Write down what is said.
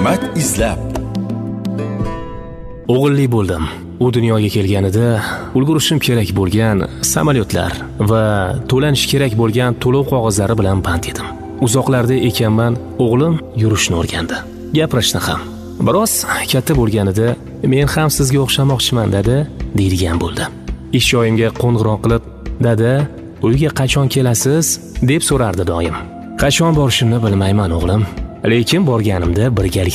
Hikmat izlab. O'g'illi bo'ldim. U dunyoga kelganida ulgurishim kerak bo'lgan samolyotlar va to'lanish kerak bo'lgan to'lov qog'ozlari bilan band edim. Uzoqlarda ekanman, o'g'lim yurishni o'rgandi. Gapirishni ham. Biroz katta bo'lganida men ham sizga o'xshamoqchiman dedi, deydigan bo'ldi. Ish joyimga qo'ng'iroq qilib, "Dada, uyga qachon kelasiz?" deb so'rardi doim. Qachon borishimni bilmayman o'g'lim, lekin borganimda birgalikda